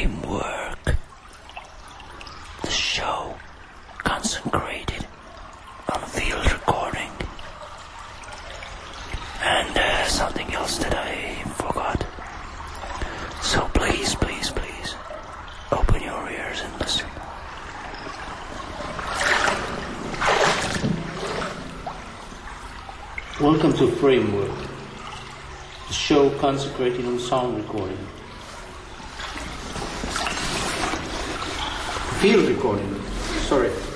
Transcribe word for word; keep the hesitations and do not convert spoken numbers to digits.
Framework, the show concentrated on field recording, and uh, something else that I forgot. So please, please, please, open your ears and listen. Welcome to Framework, the show consecrated on sound recording. Field recording, sorry.